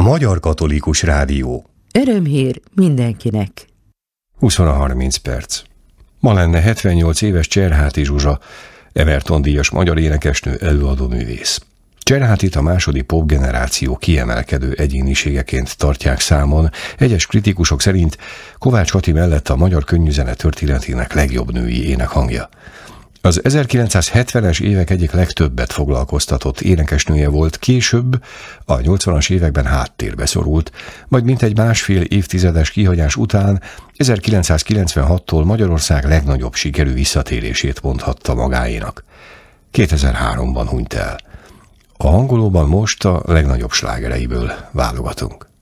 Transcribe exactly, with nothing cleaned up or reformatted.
Magyar Katolikus Rádió. Örömhír mindenkinek. húsz óra harminc perc. Ma lenne hetvennyolc éves Cserháti Zsuzsa, Emerton-díjas magyar énekesnő, előadó művész. Cserhátit a második popgeneráció kiemelkedő egyéniségeként tartják számon. Egyes kritikusok szerint Kovács Kati mellett a magyar könnyűzene történetének legjobb női énekhangja. Az ezerkilencszázhetvenes évek egyik legtöbbet foglalkoztatott énekesnője volt, később a nyolcvanas években háttérbe szorult, majd mintegy másfél évtizedes kihagyás után ezerkilencszázkilencvenhattól Magyarország legnagyobb sikerű visszatérését mondhatta magáénak. kétezer-háromban hunyt el. A hangolóban most a legnagyobb slágereiből válogatunk.